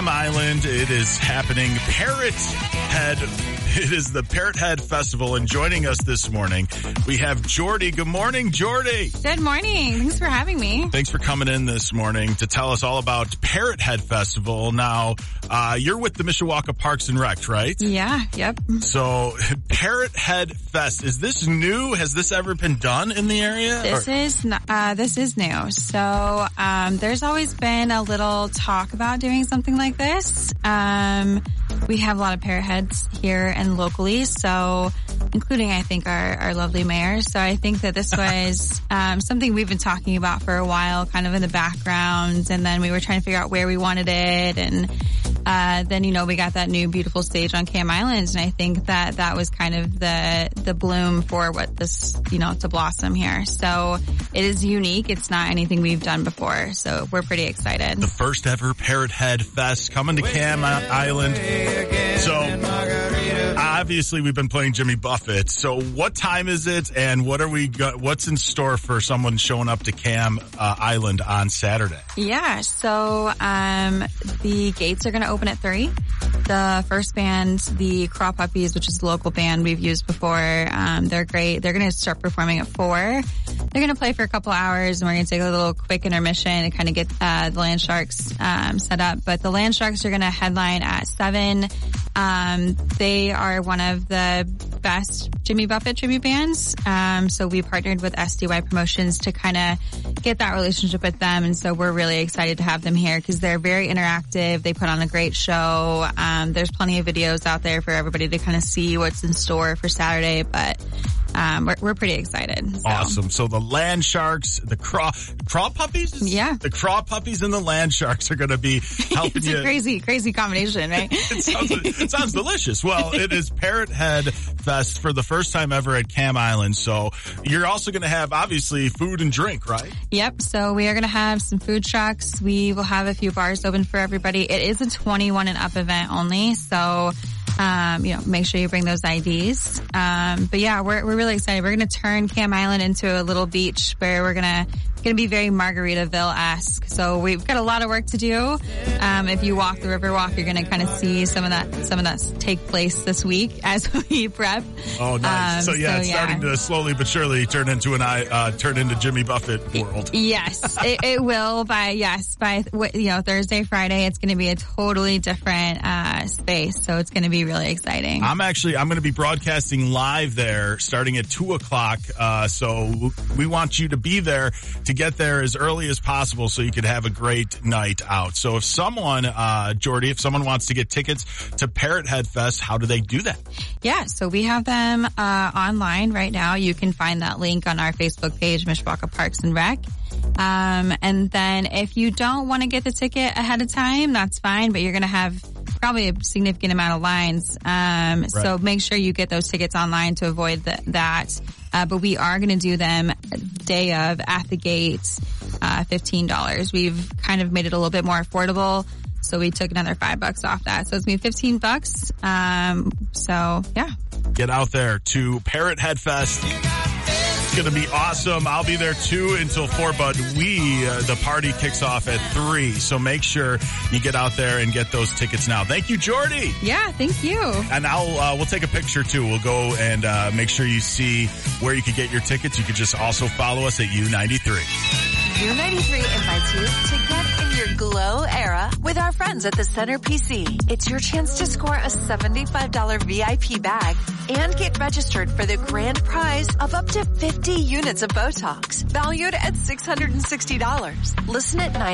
Cam Island. It is happening. It is the Parrot Head Festival, and joining us this morning, we have Jordy. Good morning, Jordy. Good morning. Thanks for having me. Thanks for coming in this morning to tell us all about Parrot Head Festival. Now, you're with the Mishawaka Parks and Rec, right? Yeah, yep. So, Parrot Head Fest, is this new? Has this ever been done in the area? This is new. So, there's always been a little talk about doing something like this. We have a lot of parrot heads here and locally, so including, I think, our lovely mayor. So I think that this was something we've been talking about for a while, kind of in the background, and then we were trying to figure out where we wanted it, and then, we got that new beautiful stage on Cam Island, and I think that was kind of the bloom for what this, to blossom here. So it is unique. It's not anything we've done before, so we're pretty excited. The first ever Parrot Head Fest coming to Cam Island. So obviously we've been playing Jimmy Buffett. So what time is it, and what's in store for someone showing up to Cam Island on Saturday? Yeah, so the gates are going to open at 3. The first band, the Craw Puppies, which is a local band we've used before, they're great. They're going to start performing at 4. They're going to play for a couple hours, and we're going to take a little quick intermission and kind of get the Land Sharks set up. But the Land Sharks are going to headline at 7. They are one of the best Jimmy Buffett tribute bands. So we partnered with SDY Promotions to kind of get that relationship with them. And so we're really excited to have them here because they're very interactive. They put on a great show. There's plenty of videos out there for everybody to kind of see what's in store for Saturday, but we're pretty excited. So. Awesome. So the Land Sharks, the Craw Puppies? Yeah. The Craw Puppies and the Land Sharks are going to be helping you. It's a crazy combination, right? It sounds delicious. Well, it is Parrot Head Fest for the first time ever at Cam Island. So you're also going to have, obviously, food and drink, right? Yep. So we are going to have some food trucks. We will have a few bars open for everybody. It is a 21 and up event only. So make sure you bring those IDs. But yeah, we're really excited. We're going to turn Cam Island into a little beach where we're going to be very Margaritaville-esque. So we've got a lot of work to do. If you walk the Riverwalk, you're going to kind of see some of that take place this week as we prep. Oh, nice. It's starting to slowly but surely turn into Jimmy Buffett world. Yes, it will by Thursday, Friday, it's going to be a totally different space. So it's going to be really exciting. I'm going to be broadcasting live there starting at 2:00. So we want you to be there to get there as early as possible so you could have a great night out. So if someone, Jordy, wants to get tickets to Parrot Head Fest, how do they do that? Yeah, so we have them online right now. You can find that link on our Facebook page, Mishawaka Parks and Rec. And then if you don't want to get the ticket ahead of time, that's fine, but you're going to have probably a significant amount of lines. Right. So make sure you get those tickets online to avoid that. But we are going to do them day of at the gate, $15. We've kind of made it a little bit more affordable. So we took another $5 off that. So it's going to be $15. So yeah. Get out there to Parrot Head Fest. It's going to be awesome. I'll be there too until 4, but the party kicks off at 3. So make sure you get out there and get those tickets now. Thank you, Jordy. Yeah, thank you. And we'll take a picture too. We'll go and make sure you see where you could get your tickets. You could just also follow us at U93. U93 invites you to get in your glow era with our friends at the Center PC. It's your chance to score a $75 VIP bag and get registered for the grand prize of up to 50 units of Botox, valued at $660. Listen at 9.